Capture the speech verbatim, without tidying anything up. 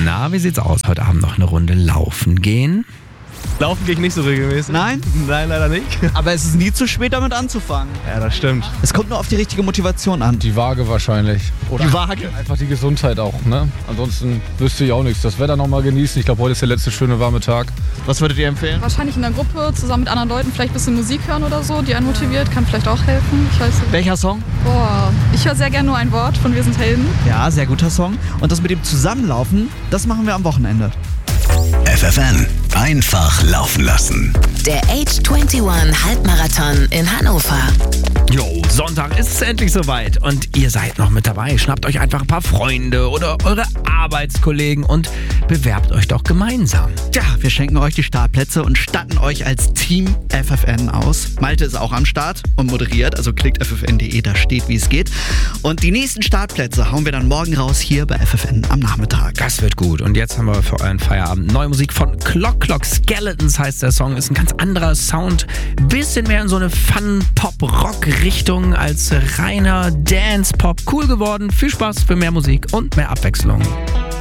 Na, wie sieht's aus? Heute Abend noch eine Runde laufen gehen? Laufen gehe ich nicht so regelmäßig. Nein? Nein, leider nicht. Aber es ist nie zu spät, damit anzufangen. Ja, das stimmt. Es kommt nur auf die richtige Motivation an. Die Waage wahrscheinlich. Oder Die Waage. einfach die Gesundheit auch, ne? Ansonsten wüsste ich auch nichts. Das Wetter noch mal genießen. Ich glaube, heute ist der letzte schöne warme Tag. Was würdet ihr empfehlen? Wahrscheinlich in der Gruppe, zusammen mit anderen Leuten, vielleicht ein bisschen Musik hören oder so, die einen motiviert, kann vielleicht auch helfen. Ich weiß nicht. Welcher Song? Boah, ich höre sehr gerne nur ein Wort von Wir sind Helden. Ja, sehr guter Song. Und das mit dem Zusammenlaufen, das machen wir am Wochenende. F F N, einfach laufen lassen. Der Age einundzwanzig Halbmarathon in Hannover. Jo, Sonntag ist es endlich soweit und ihr seid noch mit dabei. Schnappt euch einfach ein paar Freunde oder eure Arbeitskollegen und bewerbt euch doch gemeinsam. Tja, wir schenken euch die Startplätze und statten euch als Team F F N aus. Malte ist auch am Start und moderiert, also klickt f f n punkt d e, da steht, wie es geht. Und die nächsten Startplätze hauen wir dann morgen raus hier bei F F N am Nachmittag. Das wird gut. Und jetzt haben wir für euren Feierabend neue Musik von Clock Clock Skeletons heißt der Song. Ist ein ganz anderer Sound. Bisschen mehr in so eine Fun-Pop-Rock-Richtung als reiner Dance-Pop. Cool geworden. Viel Spaß für mehr Musik und mehr Abwechslung.